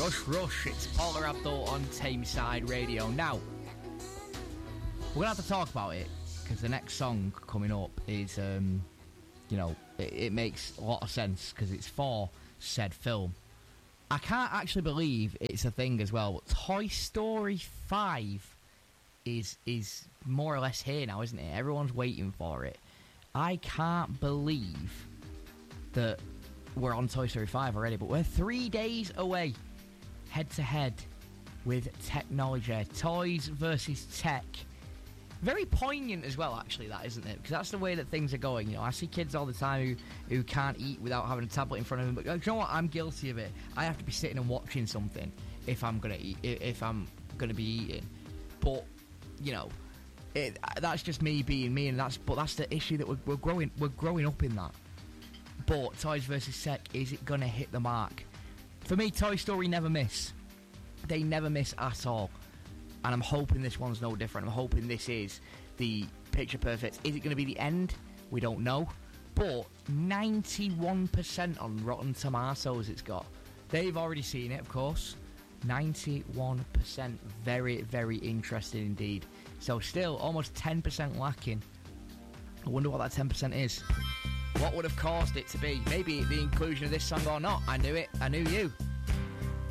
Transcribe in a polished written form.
Rush. It's Paula Abdul on Tameside Radio. Now, we're going to have to talk about it, because the next song coming up is, it makes a lot of sense, because it's for said film. I can't actually believe it's a thing as well, but Toy Story 5 is more or less here now, isn't it? Everyone's waiting for it. I can't believe that we're on Toy Story 5 already, but we're 3 days away, head-to-head with technology. Toys versus tech. Very poignant as well, actually, that, isn't it? Because that's the way that things are going. You know, I see kids all the time who can't eat without having a tablet in front of them. But you know what? I'm guilty of it. I have to be sitting and watching something if I'm going to eat, if I'm going to be eating. But, you know, that's just me being me, but that's the issue that we're growing up in that. But Toys versus tech, is it going to hit the mark? For me, Toy Story never miss. They never miss at all. And I'm hoping this one's no different. I'm hoping this is the picture perfect. Is it going to be the end? We don't know. But 91% on Rotten Tomatoes it's got. They've already seen it, of course. 91%. Very, very interesting indeed. So still almost 10% lacking. I wonder what that 10% is. What would have caused it to be? Maybe the inclusion of this song or not. I knew it. I knew you.